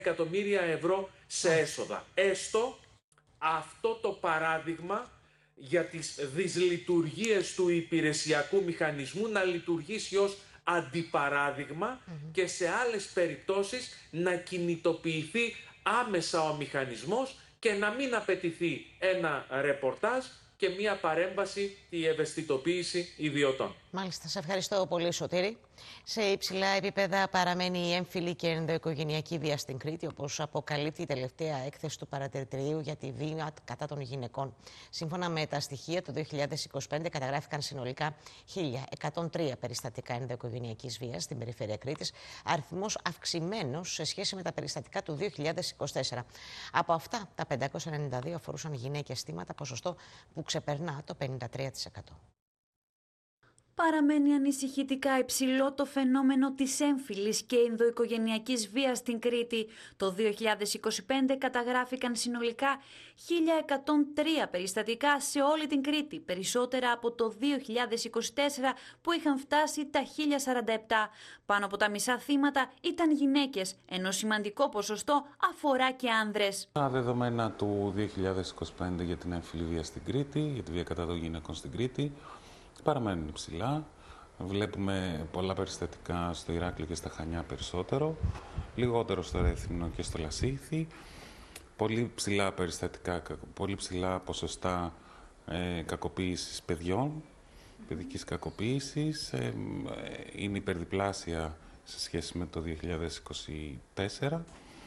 εκατομμύρια ευρώ σε έσοδα. Έστω αυτό το παράδειγμα για τις δυσλειτουργίες του υπηρεσιακού μηχανισμού να λειτουργήσει ως αντιπαράδειγμα και σε άλλες περιπτώσεις να κινητοποιηθεί άμεσα ο μηχανισμός και να μην απαιτηθεί ένα ρεπορτάζ και μία παρέμβαση, η ευαισθητοποίηση ιδιωτών. Μάλιστα, σε ευχαριστώ πολύ, Σωτήρη. Σε υψηλά επίπεδα παραμένει η έμφυλη και ενδοοικογενειακή βία στην Κρήτη, όπως αποκαλύπτει η τελευταία έκθεση του Παρατηρητηρίου για τη βία κατά των γυναικών. Σύμφωνα με τα στοιχεία, το 2025 καταγράφηκαν συνολικά 1.103 περιστατικά ενδοοικογενειακής βίας στην περιφέρεια Κρήτης, αριθμός αυξημένος σε σχέση με τα περιστατικά του 2024. Από αυτά, τα 592 αφορούσαν γυναίκες θύματα, ποσοστό που ξεπερνά το 53%. Παραμένει ανησυχητικά υψηλό το φαινόμενο της έμφυλης και ενδοοικογενειακής βίας στην Κρήτη. Το 2025 καταγράφηκαν συνολικά 1.103 περιστατικά σε όλη την Κρήτη, περισσότερα από το 2024 που είχαν φτάσει τα 1.047. Πάνω από τα μισά θύματα ήταν γυναίκες, ενώ σημαντικό ποσοστό αφορά και άνδρες. Τα δεδομένα του 2025 για την έμφυλη βία στην Κρήτη, για τη βία κατά των γυναικών στην Κρήτη, παραμένουν υψηλά. Βλέπουμε πολλά περιστατικά στο Ηράκλειο και στα Χανιά περισσότερο, λιγότερο στο Ρέθυμνο και στο Λασίθι. Πολύ ψηλά περιστατικά, πολύ ψηλά ποσοστά κακοποίησης παιδιών, παιδικής κακοποίησης. Είναι υπερδιπλάσια σε σχέση με το 2024.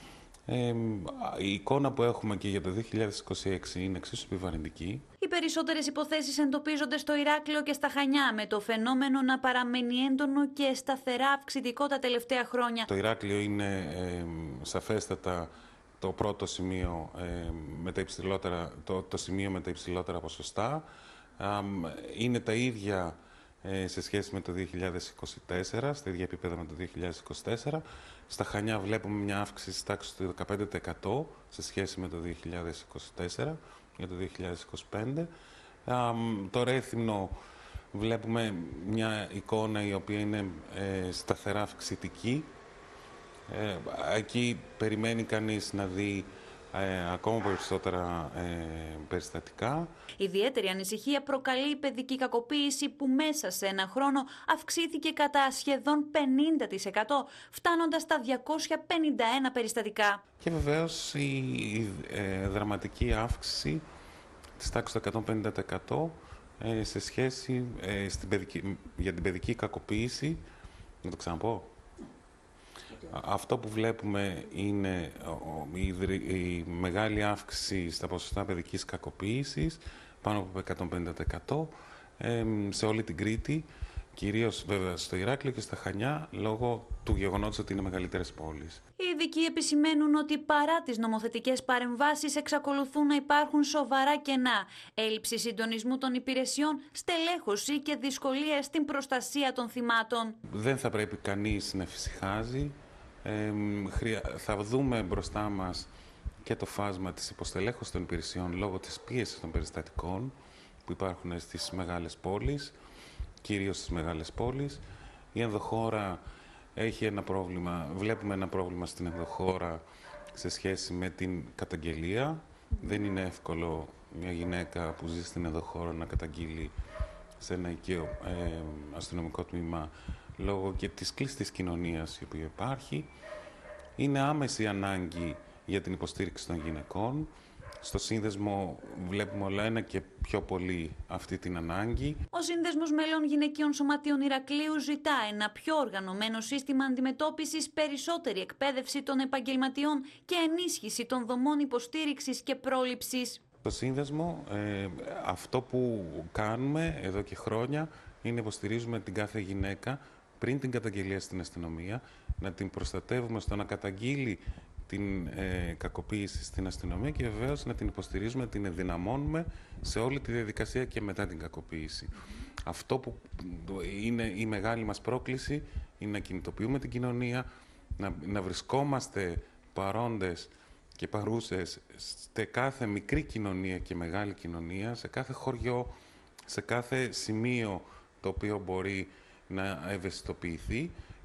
Η εικόνα που έχουμε και για το 2026 είναι εξίσου επιβαρυντική. Οι περισσότερες υποθέσεις εντοπίζονται στο Ηράκλειο και στα Χανιά, με το φαινόμενο να παραμένει έντονο και σταθερά αυξητικό τα τελευταία χρόνια. Το Ηράκλειο είναι σαφέστατα το πρώτο σημείο με τα υψηλότερα, το σημείο με τα υψηλότερα ποσοστά. Είναι τα ίδια σε σχέση με το 2024, στα ίδια επίπεδα με το 2024. Στα Χανιά βλέπουμε μια αύξηση στη τάξη του 15% σε σχέση με το 2024 για το 2025. Το Ρέθυμνο βλέπουμε μια εικόνα η οποία είναι σταθερά αυξητική. Εκεί περιμένει κανείς να δει ακόμα περισσότερα περιστατικά. Ιδιαίτερη ανησυχία προκαλεί η παιδική κακοποίηση που μέσα σε ένα χρόνο αυξήθηκε κατά σχεδόν 50%, φτάνοντας στα 251 περιστατικά. Και βεβαίως η δραματική αύξηση της τάξης του 150% σε σχέση για την παιδική κακοποίηση. Να το ξαναπώ. Αυτό που βλέπουμε είναι η μεγάλη αύξηση στα ποσοστά παιδικής κακοποίησης, πάνω από 150% σε όλη την Κρήτη, κυρίως βέβαια στο Ηράκλειο και στα Χανιά, λόγω του γεγονότος ότι είναι μεγαλύτερες πόλεις. Οι ειδικοί επισημαίνουν ότι παρά τις νομοθετικές παρεμβάσεις εξακολουθούν να υπάρχουν σοβαρά κενά, έλλειψη συντονισμού των υπηρεσιών, στελέχωση και δυσκολίες στην προστασία των θυμάτων. Δεν θα πρέπει κανείς να εφησυχάζει. Θα δούμε μπροστά μας και το φάσμα της υποστελέχωσης των υπηρεσιών λόγω της πίεσης των περιστατικών που υπάρχουν στις μεγάλες πόλεις, κυρίως στις μεγάλες πόλεις. Η ενδοχώρα έχει ένα πρόβλημα, βλέπουμε ένα πρόβλημα στην ενδοχώρα σε σχέση με την καταγγελία. Δεν είναι εύκολο μια γυναίκα που ζει στην ενδοχώρα να καταγγείλει σε ένα οικείο αστυνομικό τμήμα λόγω και της κλειστής κοινωνίας η οποία υπάρχει. Είναι άμεση ανάγκη για την υποστήριξη των γυναικών. Στο σύνδεσμο βλέπουμε όλο ένα και πιο πολύ αυτή την ανάγκη. Ο Σύνδεσμος Μελών Γυναικείων Σωματείων Ηρακλείου ζητά ένα πιο οργανωμένο σύστημα αντιμετώπισης, περισσότερη εκπαίδευση των επαγγελματιών και ενίσχυση των δομών υποστήριξης και πρόληψης. Στο Σύνδεσμο αυτό που κάνουμε εδώ και χρόνια είναι υποστηρίζουμε την κάθε γυναίκα πριν την καταγγελία στην αστυνομία, να την προστατεύουμε στο να καταγγείλει την κακοποίηση στην αστυνομία και βεβαίως να την υποστηρίζουμε, να την ενδυναμώνουμε σε όλη τη διαδικασία και μετά την κακοποίηση. Αυτό που είναι η μεγάλη μας πρόκληση είναι να κινητοποιούμε την κοινωνία, να βρισκόμαστε παρόντες και παρούσες σε κάθε μικρή κοινωνία και μεγάλη κοινωνία, σε κάθε χωριό, σε κάθε σημείο το οποίο μπορεί να ευαισθητοποιηθεί